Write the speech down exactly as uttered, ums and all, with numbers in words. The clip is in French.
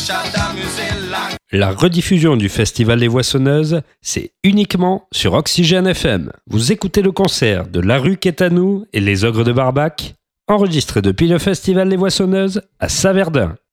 La rediffusion du Festival des Voissonneuses, c'est uniquement sur Oxygène F M. Vous écoutez le concert de La Rue qu'est à nous et les Ogres de Barbac, enregistré depuis le Festival des Voissonneuses à Saverdun.